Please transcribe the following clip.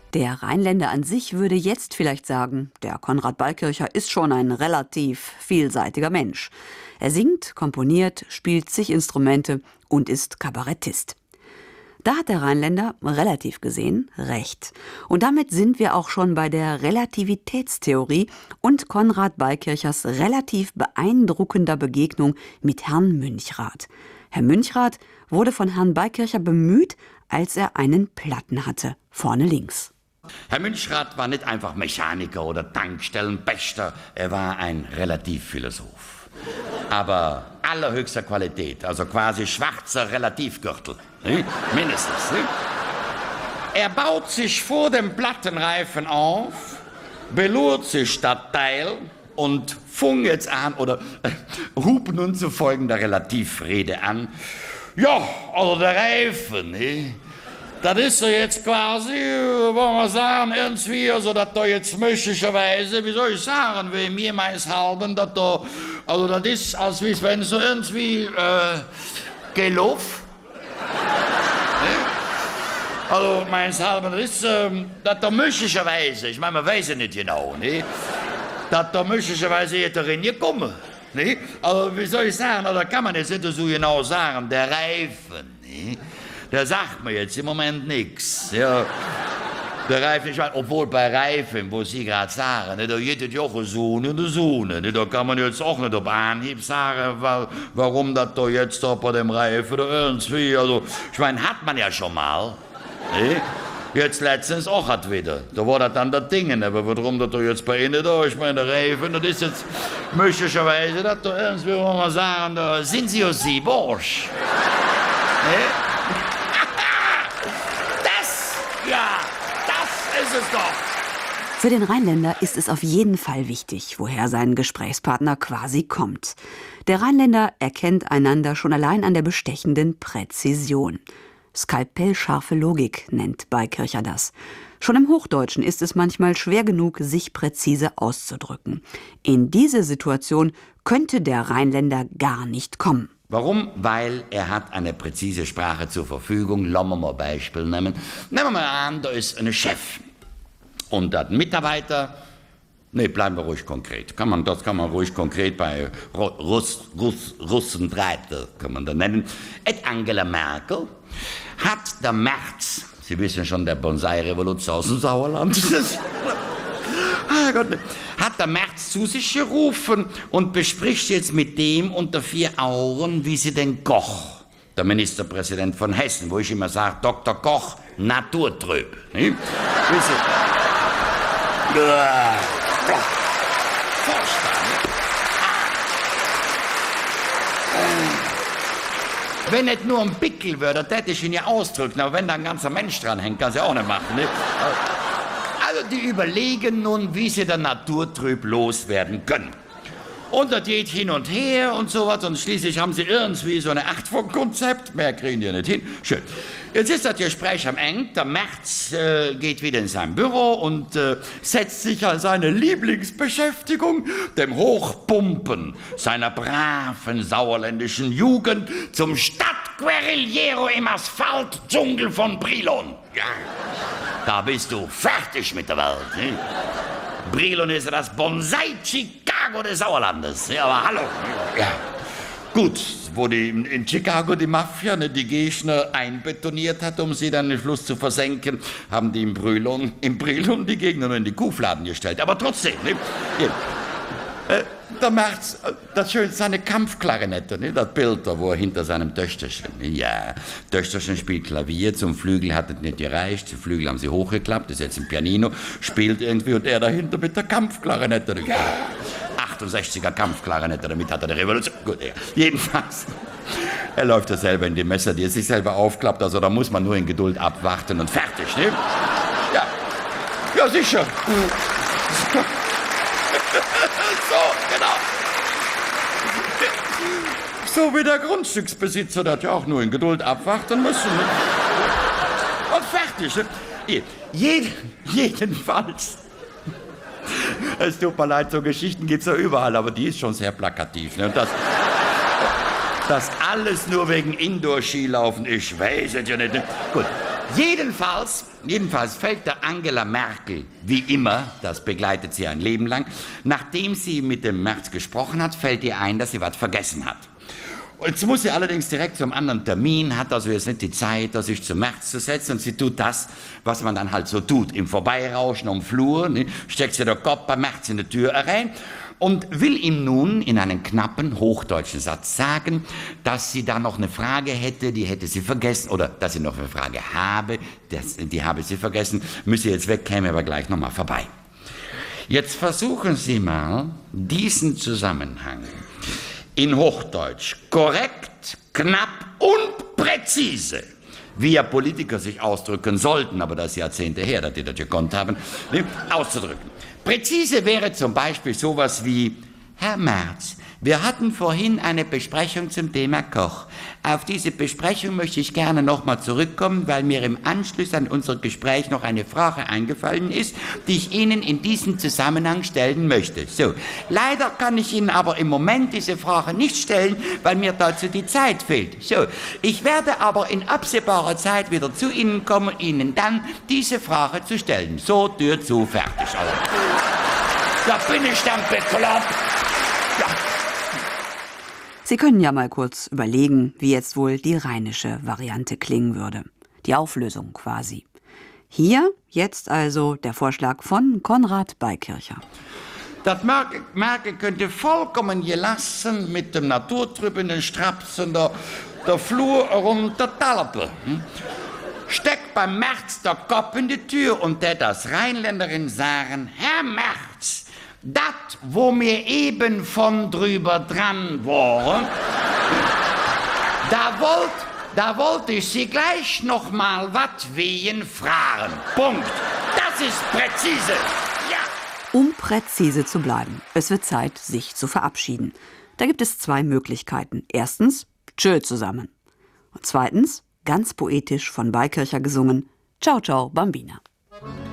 Der Rheinländer an sich würde jetzt vielleicht sagen, der Konrad Beikircher ist schon ein relativ vielseitiger Mensch. Er singt, komponiert, spielt zig Instrumente und ist Kabarettist. Da hat der Rheinländer, relativ gesehen, recht. Und damit sind wir auch schon bei der Relativitätstheorie und Konrad Beikirchers relativ beeindruckender Begegnung mit Herrn Münchrath. Herr Münchrath wurde von Herrn Beikircher bemüht, als er einen Platten hatte, vorne links. Herr Münchrath war nicht einfach Mechaniker oder Tankstellenpächter, er war ein Relativphilosoph. Aber allerhöchster Qualität, also quasi schwarzer Relativgürtel, mindestens. Er baut sich vor dem Plattenreifen auf, belurt sich das Teil und fung jetzt an, oder hub nun zu folgender Relativrede an. Ja, also der Reifen, das ist so jetzt quasi, wollen wir sagen, irgendwie, also dass da jetzt möglicherweise, wie soll ich sagen, wie mir meins halben, dass da, also das ist, als wenn so irgendwie, Geluff. Also meins halben, das ist, dass da möglicherweise, ich meine, man weiß ja nicht genau, dass da möglicherweise hätte reingekommen. Also wie soll ich sagen, da kann man jetzt nicht so genau sagen, der Reifen, der sagt mir jetzt im Moment nichts. Ja. Der Reifen, ich meine, obwohl bei Reifen, wo Sie gerade sagen, da geht es ja auch so und so. Da kann man jetzt auch nicht auf Anhieb sagen, warum das da jetzt da bei dem Reifen oder irgendwie. Also, ich meine, hat man ja schon mal. Jetzt letztens auch hat wieder. Da war das dann das Ding, aber warum das da jetzt bei Ihnen da? Ich meine, der Reifen, das ist jetzt möglicherweise, dass da irgendwie, wo man sagen, da sind Sie aus Sie, Borsch. Das ist es doch. Für den Rheinländer ist es auf jeden Fall wichtig, woher sein Gesprächspartner quasi kommt. Der Rheinländer erkennt einander schon allein an der bestechenden Präzision. Skalpellscharfe Logik nennt Beikircher das. Schon im Hochdeutschen ist es manchmal schwer genug, sich präzise auszudrücken. In diese Situation könnte der Rheinländer gar nicht kommen. Warum? Weil er hat eine präzise Sprache zur Verfügung. Lassen wir mal ein Beispiel nehmen. Nehmen wir mal an, da ist ein Chef. Und ein Mitarbeiter, bleiben wir ruhig konkret. Das kann man ruhig konkret bei Russenbreite, kann man da nennen. Et Angela Merkel hat der März, Sie wissen schon, der Bonsai-Revolution aus dem Sauerland, hat der März zu sich gerufen und bespricht jetzt mit dem unter 4 Augen, wie sie den Koch, der Ministerpräsident von Hessen, wo ich immer sage, Dr. Koch, naturtrüb. Wenn nicht nur ein Pickel würde, das hätte ich ihn ja ausdrücken, aber wenn da ein ganzer Mensch dran hängt, kann sie auch nicht machen. Also die überlegen nun, wie sie den Naturtrüb loswerden können. Und das geht hin und her und sowas und schließlich haben sie irgendwie so eine Art von Konzept. Mehr kriegen die nicht hin. Schön. Jetzt ist das Gespräch am Ende. Der März geht wieder in sein Büro und setzt sich an seine Lieblingsbeschäftigung, dem Hochpumpen seiner braven sauerländischen Jugend zum Stadtguerillero im Asphaltdschungel von Brilon. Ja, da bist du fertig mit der Welt. Brilon ist das Bonsai-Chicago des Sauerlandes. Ja, aber hallo. Ja. Gut, wo in Chicago die Mafia die Gegner einbetoniert hat, um sie dann in den Fluss zu versenken, haben die in Brilon die Gegner nur in die Kuhfladen gestellt. Aber trotzdem, der März, das schön, seine Kampfklarinette, das Bild da, wo er hinter seinem Töchterchen, ja, Töchterchen spielt Klavier, zum Flügel hat es nicht gereicht, die Flügel haben sie hochgeklappt, ist jetzt im Pianino, spielt irgendwie und er dahinter mit der Kampfklarinette, ja, 68er Kampfklarinette, damit hat er die Revolution, gut, ja. Jedenfalls, er läuft ja selber in die Messer, die er sich selber aufklappt, also da muss man nur in Geduld abwarten und fertig, Ja, ja sicher. So, genau. So wie der Grundstücksbesitzer, der hat ja auch nur in Geduld abwarten müssen. Und fertig. Jedenfalls. Es tut mir leid, so Geschichten gibt's ja überall, aber die ist schon sehr plakativ. Und das alles nur wegen Indoor-Skilaufen, ich weiß es ja nicht. Gut. Jedenfalls fällt der Angela Merkel, wie immer, das begleitet sie ein Leben lang, nachdem sie mit dem Merz gesprochen hat, fällt ihr ein, dass sie was vergessen hat. Jetzt muss sie allerdings direkt zum anderen Termin, hat also jetzt nicht die Zeit, sich zum Merz zu setzen, und sie tut das, was man dann halt so tut, im Vorbeirauschen am Flur, ne, steckt sie den Kopf beim Merz in die Tür rein und will ihm nun in einem knappen hochdeutschen Satz sagen, dass sie da noch eine Frage hätte, die hätte sie vergessen, oder dass sie noch eine Frage habe, die habe sie vergessen, müsse jetzt weg, käme aber gleich nochmal vorbei. Jetzt versuchen Sie mal, diesen Zusammenhang in Hochdeutsch korrekt, knapp und präzise, wie ja Politiker sich ausdrücken sollten, aber das ist Jahrzehnte her, dass die das gekonnt haben, auszudrücken. Präzise wäre zum Beispiel sowas wie: Herr Merz, wir hatten vorhin eine Besprechung zum Thema Koch. Auf diese Besprechung möchte ich gerne nochmal zurückkommen, weil mir im Anschluss an unser Gespräch noch eine Frage eingefallen ist, die ich Ihnen in diesem Zusammenhang stellen möchte. So, leider kann ich Ihnen aber im Moment diese Frage nicht stellen, weil mir dazu die Zeit fehlt. So, ich werde aber in absehbarer Zeit wieder zu Ihnen kommen, Ihnen dann diese Frage zu stellen. So, Tür zu, fertig. Also. Da bin ich dann bekloppt. Ja. Sie können ja mal kurz überlegen, wie jetzt wohl die rheinische Variante klingen würde. Die Auflösung quasi. Hier jetzt also der Vorschlag von Konrad Beikircher. Das Merkel könnte vollkommen gelassen mit dem naturtrübenden Strapsen der Flur runter talpen. Steckt beim Merz der Kopf in die Tür und der das Rheinländerin sagen: Herr Merz, dat, wo mir eben von drüber dran waren, da wollte ich Sie gleich noch mal wat wehen fragen. Punkt. Das ist präzise. Ja. Um präzise zu bleiben, es wird Zeit, sich zu verabschieden. Da gibt es zwei Möglichkeiten. Erstens, tschö zusammen. Und zweitens, ganz poetisch von Beikircher gesungen: Ciao, ciao, Bambina.